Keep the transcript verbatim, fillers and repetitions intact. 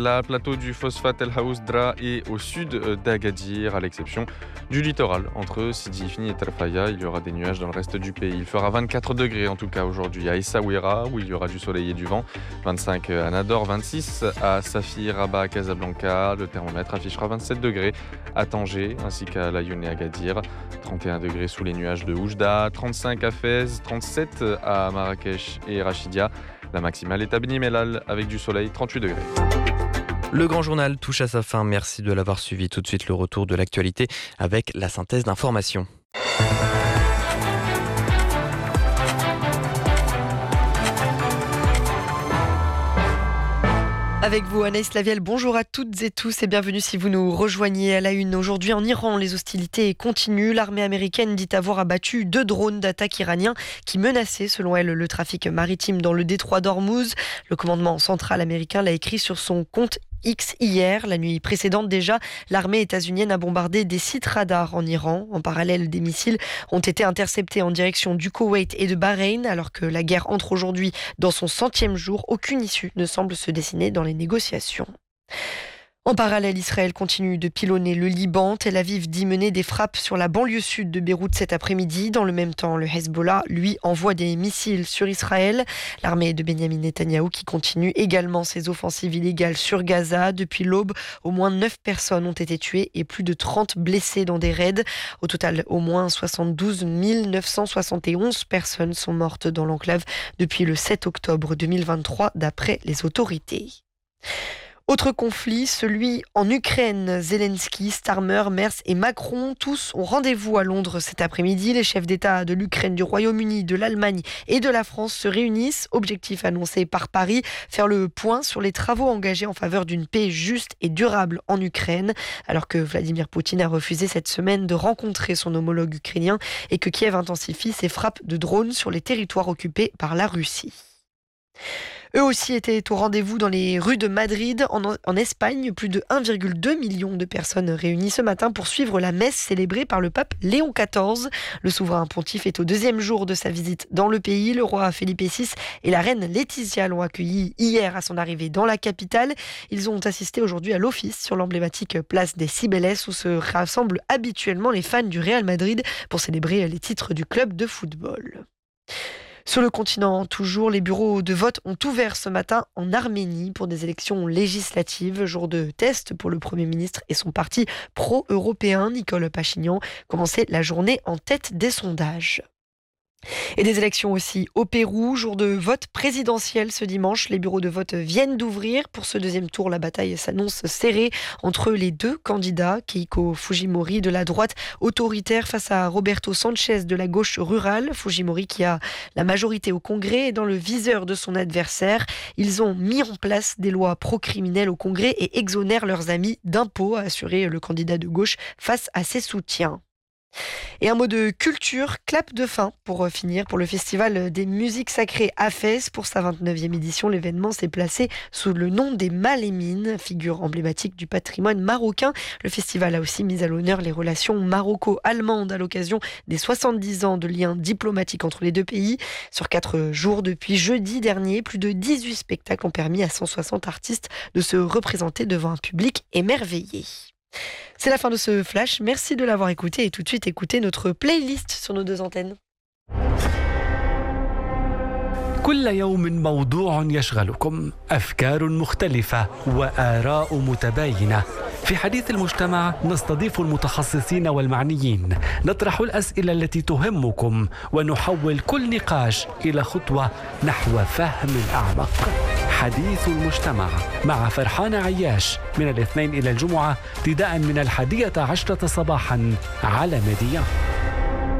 la plateau du Phosphate El Haousdra et au sud d'Agadir, à l'exception du littoral. Entre Sidi Ifni et Terfaya, il y aura des nuages dans le reste du pays. Il fera vingt-quatre degrés en tout cas aujourd'hui à Essaouira, où il y aura du soleil et du vent. vingt-cinq à Nador, vingt-six à Safi, Rabat, Casablanca. Le thermomètre affichera vingt-sept degrés à Tanger ainsi qu'à Laayoune et Agadir. trente et un degrés sous les nuages de Oujda, trente-cinq à Fès, trente-sept à Marrakech et Rachidia. La maximale est à Beni Mellal avec du soleil, trente-huit degrés. Le grand journal touche à sa fin. Merci de l'avoir suivi. Tout de suite, le retour de l'actualité avec la synthèse d'information. Avec vous, Anaïs Lavielle, bonjour à toutes et tous et bienvenue si vous nous rejoignez à la une. Aujourd'hui en Iran, les hostilités continuent. L'armée américaine dit avoir abattu deux drones d'attaque iraniens qui menaçaient, selon elle, le trafic maritime dans le détroit d'Ormuz. Le commandement central américain l'a écrit sur son compte X hier. La nuit précédente déjà, l'armée états-unienne a bombardé des sites radars en Iran. En parallèle, des missiles ont été interceptés en direction du Koweït et de Bahreïn. Alors que la guerre entre aujourd'hui dans son centième jour, aucune issue ne semble se dessiner dans les négociations. En parallèle, Israël continue de pilonner le Liban. Tel Aviv dit mener des frappes sur la banlieue sud de Beyrouth cet après-midi. Dans le même temps, le Hezbollah, lui, envoie des missiles sur Israël. L'armée de Benyamin Netanyahou qui continue également ses offensives illégales sur Gaza. Depuis l'aube, au moins neuf personnes ont été tuées et plus de trente blessées dans des raids. Au total, au moins soixante-douze mille neuf cent soixante et onze personnes sont mortes dans l'enclave depuis le sept octobre deux mille vingt-trois, d'après les autorités. Autre conflit, celui en Ukraine. Zelensky, Starmer, Merz et Macron, tous ont rendez-vous à Londres cet après-midi. Les chefs d'État de l'Ukraine, du Royaume-Uni, de l'Allemagne et de la France se réunissent. Objectif annoncé par Paris, faire le point sur les travaux engagés en faveur d'une paix juste et durable en Ukraine. Alors que Vladimir Poutine a refusé cette semaine de rencontrer son homologue ukrainien et que Kiev intensifie ses frappes de drones sur les territoires occupés par la Russie. Eux aussi étaient au rendez-vous dans les rues de Madrid, en, en Espagne. Plus de un virgule deux million de personnes réunies ce matin pour suivre la messe célébrée par le pape Léon quatorze. Le souverain pontife est au deuxième jour de sa visite dans le pays. Le roi Felipe six et la reine Laetitia l'ont accueilli hier à son arrivée dans la capitale. Ils ont assisté aujourd'hui à l'office sur l'emblématique place des Cibeles où se rassemblent habituellement les fans du Real Madrid pour célébrer les titres du club de football. Sur le continent, toujours, les bureaux de vote ont ouvert ce matin en Arménie pour des élections législatives. Jour de test pour le Premier ministre et son parti pro-européen, Nicole Pachinian, commençait la journée en tête des sondages. Et des élections aussi au Pérou, jour de vote présidentiel ce dimanche. Les bureaux de vote viennent d'ouvrir. Pour ce deuxième tour, la bataille s'annonce serrée entre les deux candidats. Keiko Fujimori de la droite autoritaire face à Roberto Sanchez de la gauche rurale. Fujimori qui a la majorité au Congrès est dans le viseur de son adversaire. Ils ont mis en place des lois pro-criminelles au Congrès et exonèrent leurs amis d'impôts, a assuré le candidat de gauche face à ses soutiens. Et un mot de culture, clap de fin pour finir pour le Festival des musiques sacrées à Fès. Pour sa vingt-neuvième édition, l'événement s'est placé sous le nom des Malémines, figure emblématique du patrimoine marocain. Le festival a aussi mis à l'honneur les relations maroco-allemandes à l'occasion des soixante-dix ans de liens diplomatiques entre les deux pays. Sur quatre jours depuis jeudi dernier, plus de dix-huit spectacles ont permis à cent soixante artistes de se représenter devant un public émerveillé. C'est la fin de ce flash, merci de l'avoir écouté et tout de suite écoutez notre playlist sur nos deux antennes. كل يوم موضوع يشغلكم، أفكار مختلفة وآراء متباينة. في حديث المجتمع نستضيف المتخصصين والمعنيين، نطرح الأسئلة التي تهمكم ونحول كل نقاش إلى خطوة نحو فهم أعمق. حديث المجتمع مع فرحان عياش من الاثنين إلى الجمعة ابتداء من الحادية عشرة صباحا على ميديا.